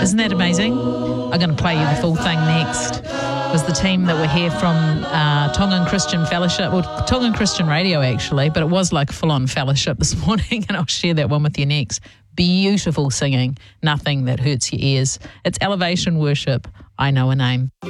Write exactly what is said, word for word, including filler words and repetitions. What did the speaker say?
Isn't that amazing? I'm going to play you the full thing next. It was the team that were here from uh, Tongan Christian Fellowship, well, Tongan Christian Radio actually, but it was like full-on fellowship this morning, and I'll share that one with you next. Beautiful singing, nothing that hurts your ears. It's Elevation Worship, I Know a Name.